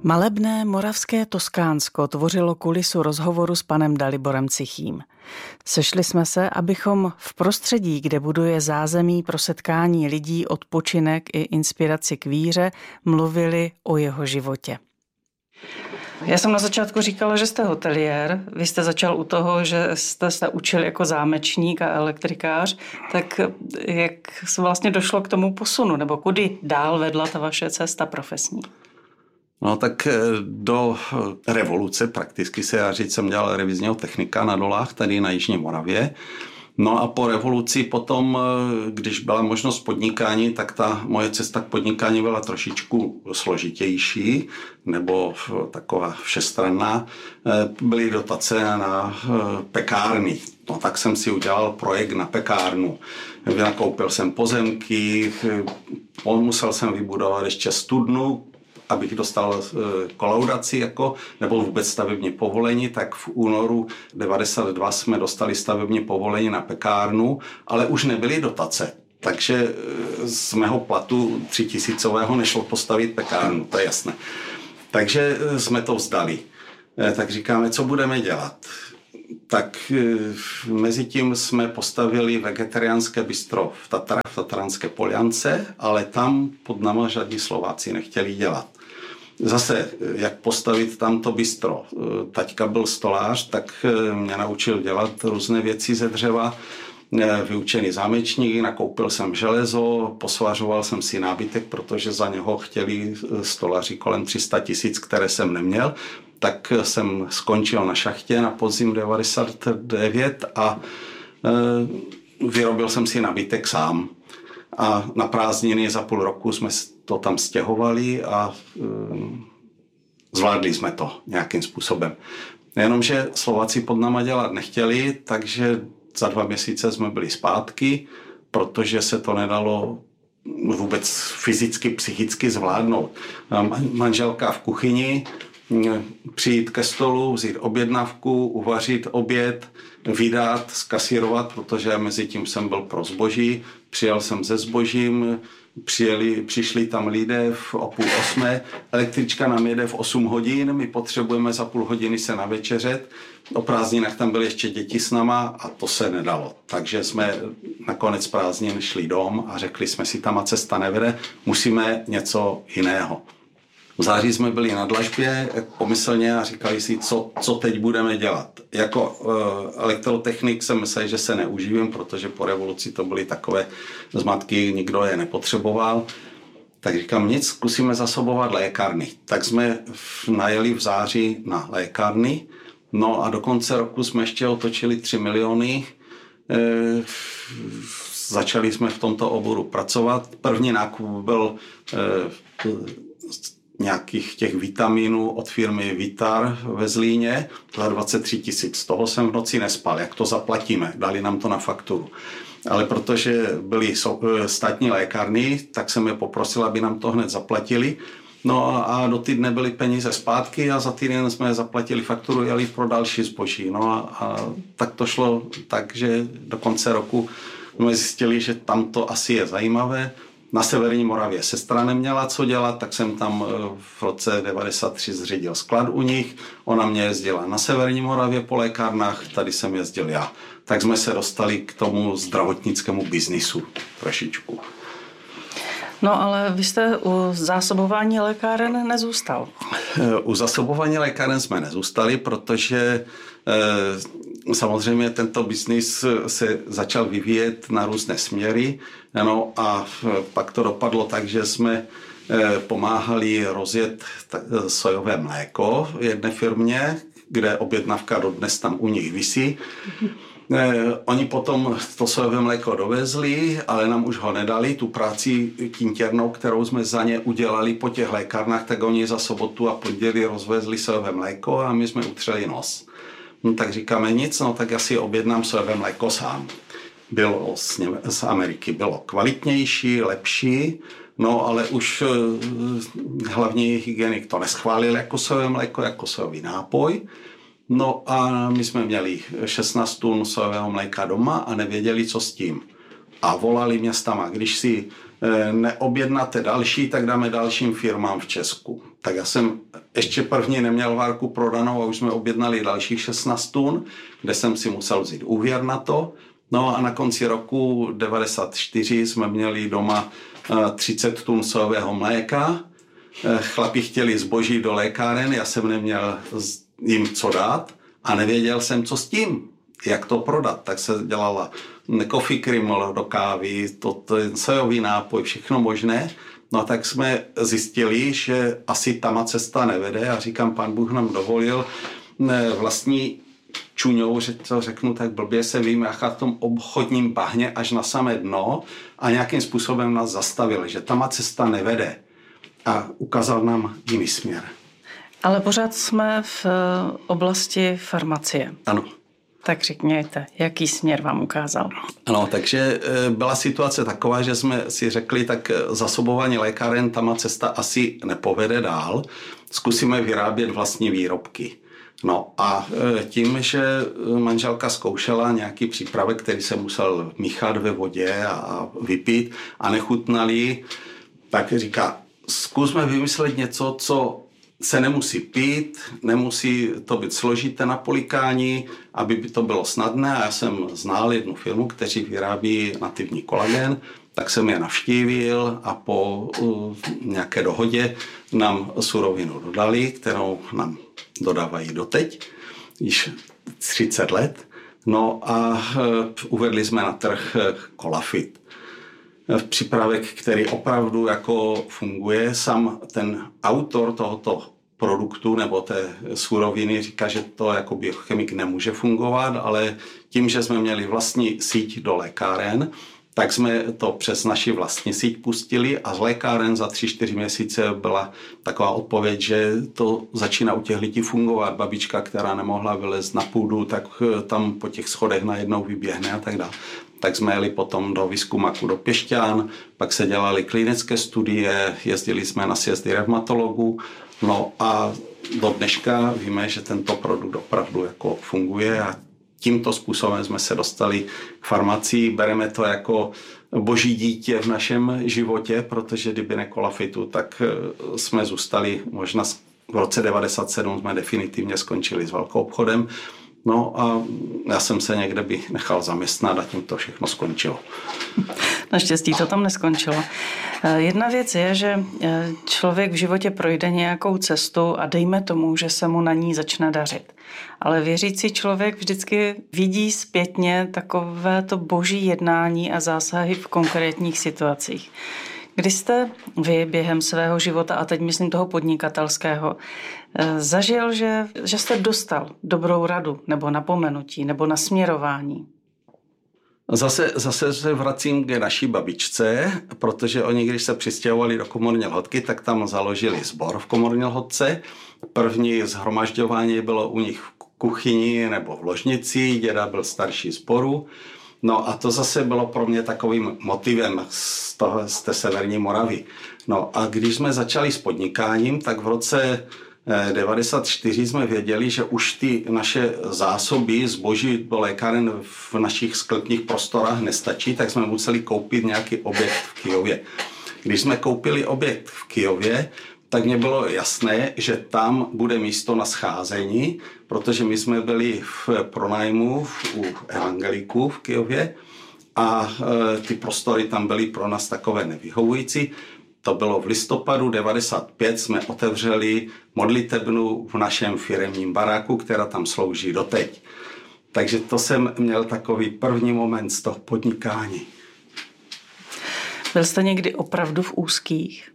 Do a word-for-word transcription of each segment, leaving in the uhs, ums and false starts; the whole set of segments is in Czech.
Malebné moravské Toskánsko tvořilo kulisu rozhovoru s panem Daliborem Cichým. Sešli jsme se, abychom v prostředí, kde buduje zázemí pro setkání lidí, odpočinek i inspiraci k víře, mluvili o jeho životě. Já jsem na začátku říkala, že jste hoteliér. Vy jste začal u toho, že jste se učil jako zámečník a elektrikář. Tak jak se vlastně došlo k tomu posunu? Nebo kudy dál vedla ta vaše cesta profesní? No tak do revoluce prakticky se já říct, jsem dělal revizního technika na dolách tady na Jižní Moravě. No a po revoluci potom, když byla možnost podnikání, tak ta moje cesta k podnikání byla trošičku složitější nebo taková všestranná. Byly dotace na pekárny. No tak jsem si udělal projekt na pekárnu. Nakoupil jsem pozemky, musel jsem vybudovat ještě studnu, abych dostal kolaudaci jako, nebo vůbec stavební povolení, tak v únoru devadesát dva jsme dostali stavební povolení na pekárnu, ale už nebyly dotace. Takže z mého platu třitisícového nešlo postavit pekárnu, to je jasné. Takže jsme to vzdali. Tak říkáme, co budeme dělat. Tak mezi tím jsme postavili vegetariánské bistro v Tatrách, v Tatranské Poliance, ale tam pod náma žádní Slováci nechtěli dělat. Zase, jak postavit tamto bistro. Taťka byl stolář, tak mě naučil dělat různé věci ze dřeva. Vyučený zámečník, nakoupil jsem železo, posvařoval jsem si nábytek, protože za něho chtěli stolaři kolem tři sta tisíc, které jsem neměl. Tak jsem skončil na šachtě na podzim devadesát devět a e, vyrobil jsem si nábytek sám. A na prázdniny za půl roku jsme to tam stěhovali a e, zvládli jsme to nějakým způsobem. Jenomže Slováci pod náma dělat nechtěli, takže za dva měsíce jsme byli zpátky, protože se to nedalo vůbec fyzicky, psychicky zvládnout. Manželka v kuchyni, přijít ke stolu, vzít objednávku, uvařit oběd, vydat, skasírovat, protože mezi tím jsem byl pro zboží, přijel jsem se zbožím, přijeli, přišli tam lidé v o půl osmé, električka nám jede v osm hodin, my potřebujeme za půl hodiny se navečeřet, o prázdninách tam byly ještě děti s náma a to se nedalo. Takže jsme nakonec prázdnin šli dom a řekli jsme si, tam a cesta nevede, musíme něco jiného. V září jsme byli na dlažbě pomyslně a říkali si, co, co teď budeme dělat. Jako uh, elektrotechnik jsem myslel, že se neuživím, protože po revoluci to byly takové zmatky, nikdo je nepotřeboval. Tak říkám, nic, zkusíme zasobovat lékárny. Tak jsme najeli v září na lékárny, no a do konce roku jsme ještě otočili tři miliony. E, začali jsme v tomto oboru pracovat. První nákup byl e, nějakých těch vitaminů od firmy Vitar ve Zlíně za dvacet tři tisíc. Z toho jsem v noci nespal, jak to zaplatíme, dali nám to na fakturu. Ale protože byly státní lékárny, tak jsem je poprosil, aby nám to hned zaplatili. No a do týdne byly peníze zpátky a za týden jsme zaplatili fakturu, jeli pro další zboží. No a, a tak to šlo tak, že do konce roku jsme zjistili, že tam to asi je zajímavé. Na Severní Moravě sestra neměla co dělat, tak jsem tam v roce devadesát tři zřídil sklad u nich. Ona mě jezdila na Severní Moravě po lékárnách, tady jsem jezdil já. Tak jsme se dostali k tomu zdravotnickému biznisu trošičku. No ale vy jste u zásobování lékáren nezůstal. U zásobování lékáren jsme nezůstali, protože e, samozřejmě tento biznis se začal vyvíjet na různé směry. No a pak to dopadlo tak, že jsme e, pomáhali rozjet t- sojové mléko v jedné firmě, kde objednávka dodnes tam u nich visí. Eh, oni potom to sojové mléko dovezli, ale nám už ho nedali. Tu práci kintěrnou, kterou jsme za ně udělali po těch lékárnách, tak oni za sobotu a pondělí rozvezli sojové mléko a my jsme utřeli nos. No, tak říkáme nic, no tak já si objednám sojové mléko sám. Bylo z, Něme- z Ameriky, bylo kvalitnější, lepší, no ale už eh, hlavní hygienik to neschválil jako sojové mléko, jako sojový nápoj. No a my jsme měli šestnáct tun sojového mléka doma a nevěděli, co s tím. A volali městama, když si neobjednáte další, tak dáme dalším firmám v Česku. Tak já jsem ještě první neměl várku prodanou a už jsme objednali dalších šestnáct tun, kde jsem si musel vzít úvěr na to. No a na konci roku devadesát čtyři jsme měli doma třicet tun sojového mléka. Chlapi chtěli zboží do lékáren, já jsem neměl jim co dát a nevěděl jsem, co s tím, jak to prodat. Tak se dělala coffee cream do kávy, to, ten sojový nápoj, všechno možné. No a tak jsme zjistili, že asi tama cesta nevede a říkám, pán Bůh nám dovolil vlastní čuňou, že to řeknu tak blbě, se vymáchat v tom obchodním bahně až na samé dno a nějakým způsobem nás zastavil, že tama cesta nevede a ukázal nám jiný směr. Ale pořád jsme v oblasti farmacie. Ano. Tak řekněte, jaký směr vám ukázal? Ano, takže byla situace taková, že jsme si řekli, tak zásobování lékáren, tama cesta asi nepovede dál, zkusíme vyrábět vlastní výrobky. No a tím, že manželka zkoušela nějaký přípravek, který se musel míchat ve vodě a vypít a nechutnali, tak říká, zkusme vymyslet něco, co se nemusí pít, nemusí to být složité na polikání, aby by to bylo snadné. A já jsem znal jednu firmu, kteří vyrábí nativní kolagen, tak jsem je navštívil a po uh, nějaké dohodě nám surovinu dodali, kterou nám dodávají doteď, již třicet let. No a uh, uvedli jsme na trh Colafit. Přípravek, který opravdu jako funguje. Sám ten autor tohoto produktu nebo té suroviny říká, že to jako biochemik nemůže fungovat, ale tím, že jsme měli vlastní síť do lékáren, tak jsme to přes naši vlastní síť pustili a z lékáren za tři, čtyři měsíce byla taková odpověď, že to začíná u těch lidí fungovat. Babička, která nemohla vylézt na půdu, tak tam po těch schodech najednou vyběhne a tak dále. Tak jsme jeli potom do výzkumaku do Pěšťan, pak se dělaly klinické studie, jezdili jsme na sjezdy revmatologů, no a do dneška víme, že tento produkt opravdu jako funguje a tímto způsobem jsme se dostali k farmacii. Bereme to jako boží dítě v našem životě, protože kdyby ne Colafitu, tak jsme zůstali, možná v roce devadesát sedm jsme definitivně skončili s velkou obchodem. No a já jsem se někde by nechal zaměstnat a tím to všechno skončilo. Naštěstí to tam neskončilo. Jedna věc je, že člověk v životě projde nějakou cestu a dejme tomu, že se mu na ní začne dařit. Ale věřící člověk vždycky vidí zpětně takové to boží jednání a zásahy v konkrétních situacích. Kdy jste vy během svého života, a teď myslím toho podnikatelského, zažil, že, že jste dostal dobrou radu nebo napomenutí nebo nasměrování? Zase, zase se vracím k naší babičce, protože oni, když se přistěhovali do Komorní Lhotky, tak tam založili sbor v Komorní Lhotce. První shromažďování bylo u nich v kuchyni nebo v ložnici, děda byl starší sboru. No a to zase bylo pro mě takovým motivem z, toho, z té severní Moravy. No a když jsme začali s podnikáním, tak v roce devadesát čtyři jsme věděli, že už ty naše zásoby zboží do lékáren v našich sklepních prostorách nestačí, tak jsme museli koupit nějaký objekt v Kyjově. Když jsme koupili objekt v Kyjově, tak mě bylo jasné, že tam bude místo na scházení, protože my jsme byli v pronájmu u evangeliků v Kyjově a e, ty prostory tam byly pro nás takové nevyhovující. To bylo v listopadu devadesát pět, jsme otevřeli modlitebnu v našem firemním baráku, která tam slouží doteď. Takže to jsem měl takový první moment z toho podnikání. Byl jste někdy opravdu v úzkých?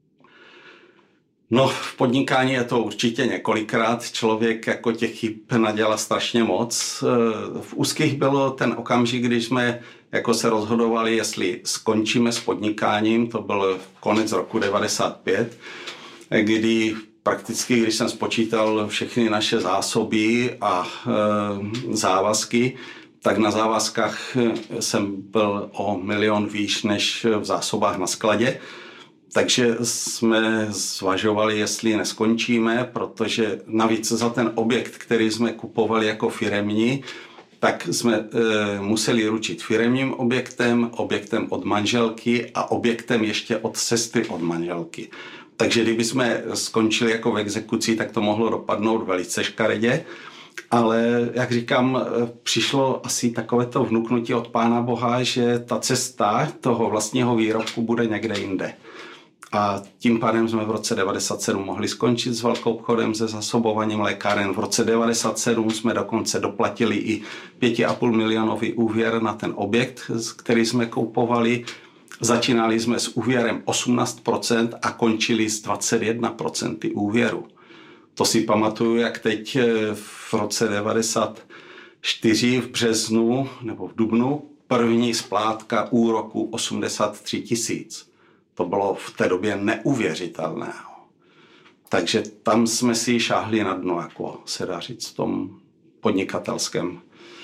No, v podnikání je to určitě několikrát. Člověk jako těch chyb nadělá strašně moc. V úzkých bylo ten okamžik, když jsme jako se rozhodovali, jestli skončíme s podnikáním, to byl konec roku devadesát pět, kdy prakticky, když jsem spočítal všechny naše zásoby a e, závazky, tak na závazkách jsem byl o milion výš než v zásobách na skladě. Takže jsme zvažovali, jestli neskončíme, protože navíc za ten objekt, který jsme kupovali jako firemní, tak jsme e, museli ručit firemním objektem, objektem od manželky a objektem ještě od sestry od manželky. Takže kdyby jsme skončili jako v exekuci, tak to mohlo dopadnout velice škaredě. Ale jak říkám, přišlo asi takovéto vnuknutí od Pána Boha, že ta cesta toho vlastního výrobku bude někde jinde. A tím pádem jsme v roce devadesát sedm mohli skončit s velkou obchodem se zasobováním lékáren. V roce devadesát sedm jsme dokonce doplatili i pět a půl milionový úvěr na ten objekt, který jsme koupovali. Začínali jsme s úvěrem osmnáct procent a končili s dvacet jedna procent úvěru. To si pamatuju, jak teď v roce devadesát čtyři v březnu nebo v dubnu první splátka úroku osmdesát tři tisíc. To bylo v té době neuvěřitelné. Takže tam jsme si šáhli na dno, jako se dá říct, v tom podnikatelském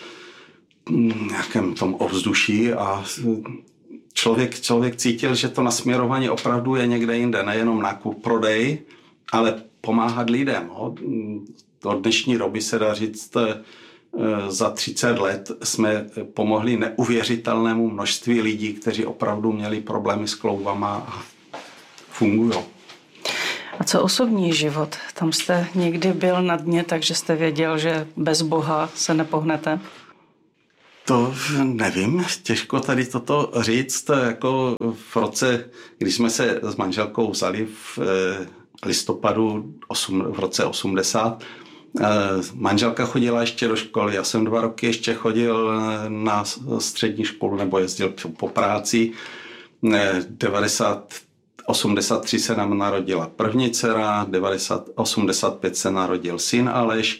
nějakém tom ovzduší a člověk, člověk cítil, že to nasměrování opravdu je někde jinde, nejenom nákup, prodej, ale pomáhat lidem. Do dnešní doby se dá říct, za třicet let jsme pomohli neuvěřitelnému množství lidí, kteří opravdu měli problémy s kloubama a fungují. A co osobní život? Tam jste někdy byl na dně, takže jste věděl, že bez Boha se nepohnete? To nevím, těžko tady toto říct. Jako v roce, když jsme se s manželkou vzali v listopadu v roce osmdesát, manželka chodila ještě do školy, já jsem dva roky ještě chodil na střední školu nebo jezdil po práci. devadesát osmdesát tři se nám narodila první dcera, devadesát osmdesát pět se narodil syn Aleš.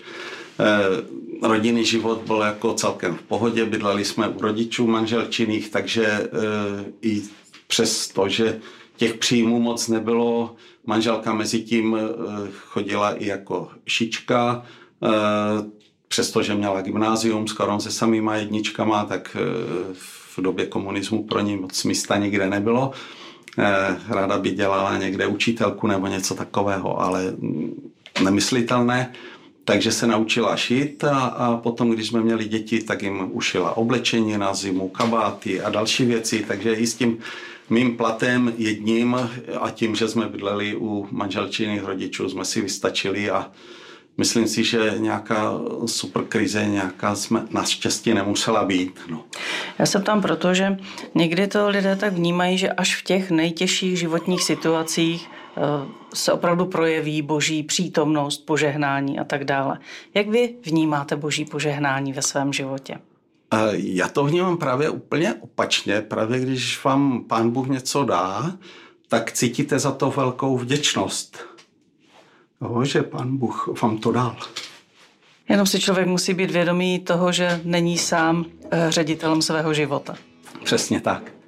Rodinný život byl jako celkem v pohodě, bydleli jsme u rodičů manželčiných, takže i přes to, že těch příjmů moc nebylo, manželka mezi tím chodila i jako šička, přestože měla gymnázium skoro se samýma jedničkama, tak v době komunismu pro ní moc místa nikde nebylo. Ráda by dělala někde učitelku nebo něco takového, ale nemyslitelné. Takže se naučila šít a, a potom, když jsme měli děti, tak jim ušila oblečení na zimu, kabáty a další věci. Takže i s tím mým platem jedním a tím, že jsme bydleli u manželčiných rodičů, jsme si vystačili a myslím si, že nějaká super krize, nějaká jsme naštěstí nemusela být. No. Já se ptám proto, že někdy to lidé tak vnímají, že až v těch nejtěžších životních situacích se opravdu projeví boží přítomnost, požehnání a tak dále. Jak vy vnímáte boží požehnání ve svém životě? Já to vnímám právě úplně opačně. Právě když vám Pán Bůh něco dá, tak cítíte za to velkou vděčnost. Jo, že Pán Bůh vám to dal. Jenom si člověk musí být vědomý toho, že není sám ředitelem svého života. Přesně tak.